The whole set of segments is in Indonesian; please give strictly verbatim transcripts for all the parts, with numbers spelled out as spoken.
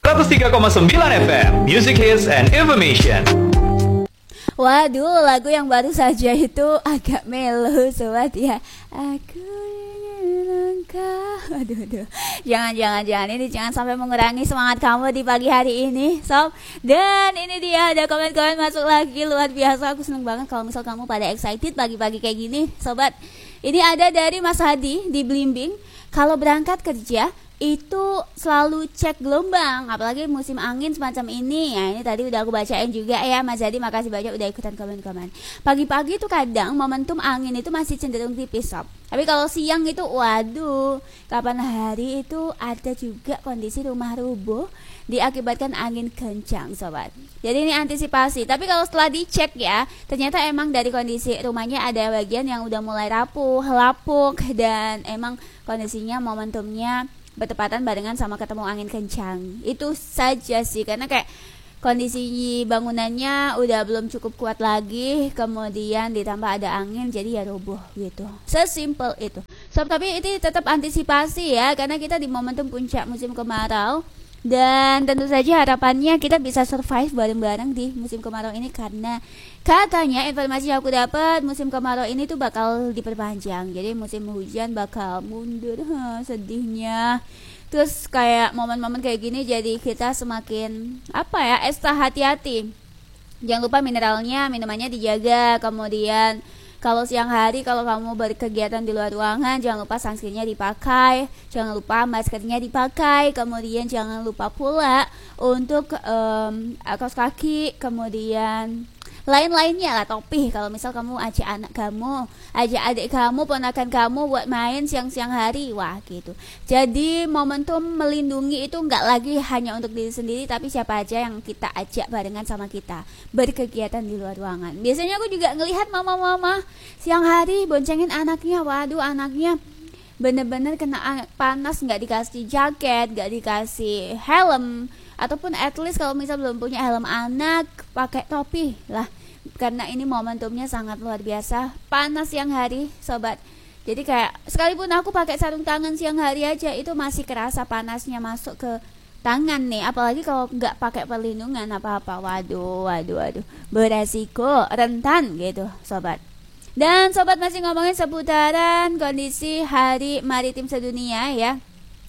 seratus tiga koma sembilan F M, Music Hits and Information. Waduh, lagu yang baru saja itu agak melo sobat ya. Aku ingin engkau. Aduh, aduh. Jangan, jangan, jangan. Ini jangan sampai mengurangi semangat kamu di pagi hari ini, sob. Dan ini dia ada komen-komen masuk lagi, luar biasa. Aku seneng banget kalau misal kamu pada excited pagi-pagi kayak gini, sobat. Ini ada dari Mas Hadi di Blimbing. Kalau berangkat kerja itu selalu cek gelombang, apalagi musim angin semacam ini. Ya, ini tadi udah aku bacain juga ya Mas Hadi, makasih banyak udah ikutan komen-komen. Pagi-pagi itu kadang momentum angin itu masih cenderung tipis, sob. Tapi kalau siang itu waduh, kapan hari itu ada juga kondisi rumah rubuh diakibatkan angin kencang, sobat. Jadi ini antisipasi. Tapi kalau setelah dicek ya, ternyata emang dari kondisi rumahnya ada bagian yang udah mulai rapuh, lapuk, dan emang kondisinya momentumnya bertepatan barengan sama ketemu angin kencang. Itu saja sih, karena kayak kondisi bangunannya udah belum cukup kuat lagi, kemudian ditambah ada angin, jadi ya roboh gitu. Sesimpel itu. So, tapi itu tetap antisipasi ya, karena kita di momentum puncak musim kemarau. Dan tentu saja harapannya kita bisa survive bareng-bareng di musim kemarau ini, karena katanya informasi yang aku dapat musim kemarau ini tuh bakal diperpanjang. Jadi musim hujan bakal mundur. Huh, sedihnya. Terus kayak momen-momen kayak gini jadi kita semakin apa ya, ekstra hati-hati. Jangan lupa mineralnya, minumannya dijaga. Kemudian kalau siang hari kalau kamu berkegiatan di luar ruangan, jangan lupa sunscreennya dipakai, jangan lupa maskernya dipakai, kemudian jangan lupa pula untuk um, kaos kaki, kemudian lain-lainnya lah, topi kalau misal kamu ajak anak kamu, ajak adik kamu, ponakan kamu buat main siang-siang hari, wah gitu. Jadi momentum melindungi itu nggak lagi hanya untuk diri sendiri, tapi siapa aja yang kita ajak barengan sama kita berkegiatan di luar ruangan. Biasanya aku juga ngelihat mama-mama siang hari boncengin anaknya, waduh anaknya bener-bener kena panas, nggak dikasih jaket, nggak dikasih helm, ataupun at least kalau misal belum punya helm anak pakai topi lah, karena ini momentumnya sangat luar biasa panas siang hari, sobat. Jadi kayak sekalipun aku pakai sarung tangan siang hari aja itu masih kerasa panasnya masuk ke tangan nih, apalagi kalau nggak pakai perlindungan apa-apa, waduh waduh waduh beresiko rentan gitu, sobat. Dan sobat masih ngomongin seputaran kondisi Hari Maritim Sedunia ya.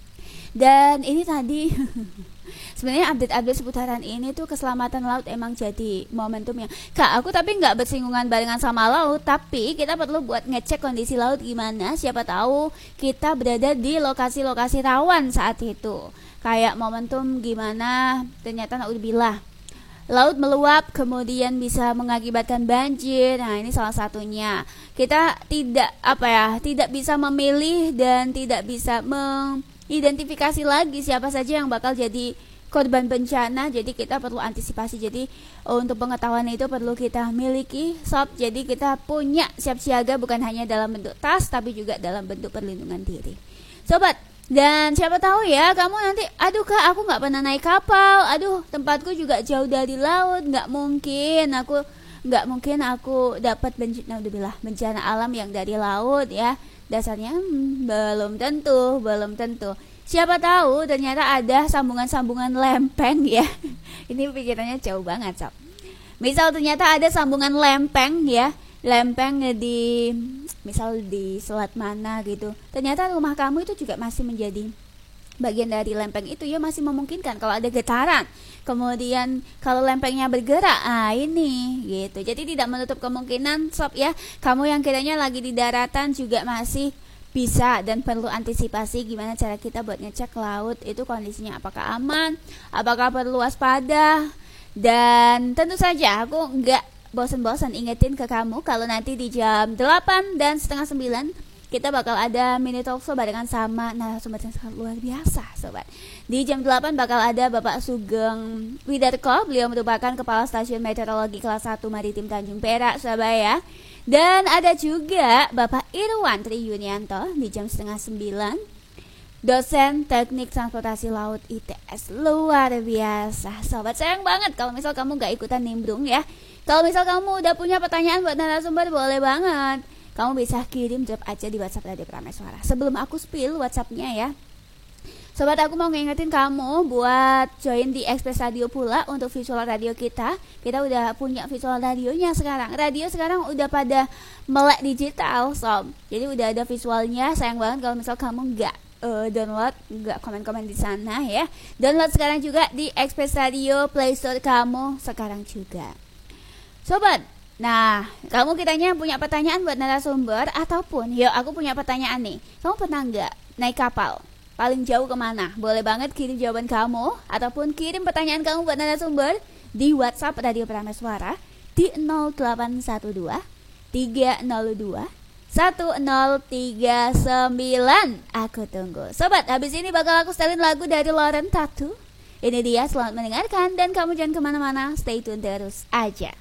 Dan ini tadi sebenarnya update-update seputaran ini tuh keselamatan laut emang jadi momentumnya. Kak, aku tapi nggak bersinggungan barengan sama laut, tapi kita perlu buat ngecek kondisi laut gimana. Siapa tahu kita berada di lokasi-lokasi rawan saat itu. Kayak momentum gimana ternyata naudzubillah laut meluap kemudian bisa mengakibatkan banjir. Nah, ini salah satunya. Kita tidak apa ya, tidak bisa memilih dan tidak bisa mengidentifikasi lagi siapa saja yang bakal jadi korban bencana, jadi kita perlu antisipasi. Jadi untuk pengetahuan itu perlu kita miliki, sob. Jadi kita punya siap siaga bukan hanya dalam bentuk tas, tapi juga dalam bentuk perlindungan diri, sobat. Dan siapa tahu ya kamu nanti, aduh kak aku nggak pernah naik kapal, aduh tempatku juga jauh dari laut, nggak mungkin aku nggak mungkin aku dapat bencana, bencana alam yang dari laut ya. Dasarnya hmm, belum tentu, belum tentu. Siapa tahu ternyata ada sambungan-sambungan lempeng ya. Ini pikirannya jauh banget, sob. Misal ternyata ada sambungan lempeng ya, lempeng di misal di selat mana gitu. Ternyata rumah kamu itu juga masih menjadi bagian dari lempeng itu ya, masih memungkinkan kalau ada getaran. Kemudian kalau lempengnya bergerak, ah ini gitu. Jadi tidak menutup kemungkinan, sob ya. Kamu yang kiranya lagi di daratan juga masih bisa dan perlu antisipasi gimana cara kita buat ngecek laut itu kondisinya apakah aman, apakah perlu waspada. Dan tentu saja aku nggak bosan-bosan ingetin ke kamu kalau nanti di jam delapan dan setengah sembilan kita bakal ada mini talkshow barengan sama narasumber yang sangat luar biasa, sobat. Di jam delapan bakal ada Bapak Sugeng Widarko, beliau merupakan Kepala Stasiun Meteorologi Kelas satu Maritim Tanjung Perak, Surabaya. Dan ada juga Bapak Irwan Tri Yunianto di jam setengah sembilan, dosen Teknik Transportasi Laut I T S, luar biasa, sobat. Sayang banget kalau misal kamu gak ikutan nimbrung ya. Kalau misal kamu udah punya pertanyaan buat narasumber, boleh banget kamu bisa kirim drop aja di WhatsApp Radio Prameswara. Sebelum aku spill WhatsAppnya ya, Sobat, aku mau ngingetin kamu buat join di Express Radio pula untuk visual radio kita. Kita udah punya visual radionya sekarang. Radio sekarang udah pada melek digital, sob. Jadi udah ada visualnya. Sayang banget kalau misal kamu nggak uh, download, nggak komen-komen di sana ya. Download sekarang juga di Express Radio Play Store kamu sekarang juga. Sobat, nah, kamu kitanya punya pertanyaan buat narasumber ataupun, yuk aku punya pertanyaan nih. Kamu pernah nggak naik kapal? Paling jauh kemana? Boleh banget kirim jawaban kamu ataupun kirim pertanyaan kamu buat narasumber di WhatsApp Radio Prameswara di nol delapan satu dua tiga nol dua satu nol tiga sembilan. Aku tunggu. Sobat, habis ini bakal aku setelin lagu dari Lauren Tattoo. Ini dia, selamat mendengarkan dan kamu jangan kemana-mana, stay tune terus aja.